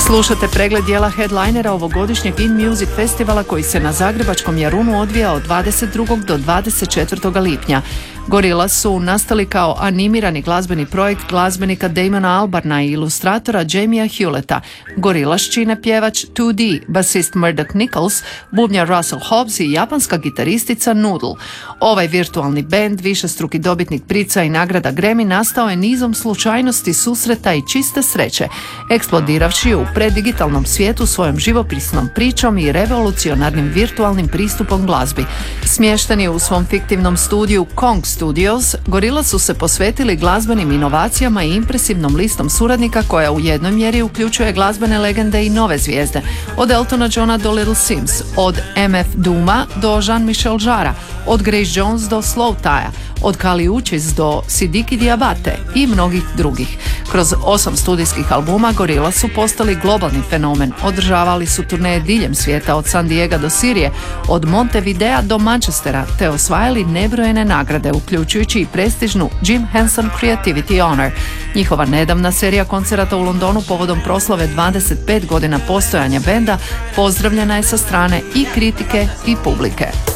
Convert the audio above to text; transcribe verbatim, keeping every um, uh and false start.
Slušate pregled dijela headlinera ovogodišnjeg In Music festivala koji se na zagrebačkom Jarunu odvija od dvadeset drugog do dvadeset četvrtog lipnja. Gorillaz su nastali kao animirani glazbeni projekt glazbenika Damona Albarna i ilustratora Jamia Hewletta. Gorillaz čine pjevač two D, basist Murdoch Nichols, bubnjar Russell Hobbs i japanska gitaristica Noodle. Ovaj virtualni bend, višestruki dobitnik prica i nagrada Grammy, nastao je nizom slučajnosti, susreta i čiste sreće, eksplodiravši u predigitalnom svijetu svojom živopisnom pričom i revolucionarnim virtualnim pristupom glazbi. Smješteni u svom fiktivnom studiju Kong Studios, Gorillaz su se posvetili glazbenim inovacijama i impresivnom listom suradnika koja u jednoj mjeri uključuje glazbene legende i nove zvijezde, od Eltona Johna do Little Sims, od M F Dooma do Jean-Michel Jarra, od Grace Jones do Slow Tija, od Kali Uchis do Sidiki Diabate i mnogih drugih. Kroz osam studijskih albuma Gorillaz su postali globalni fenomen. Održavali su turneje diljem svijeta od San Diega do Sirije, od Montevidea do Manchestera, te osvajali nebrojene nagrade, uključujući i prestižnu Jim Henson Creativity Honor. Njihova nedavna serija koncerata u Londonu povodom proslave dvadeset pet godina postojanja benda pozdravljena je sa strane i kritike i publike.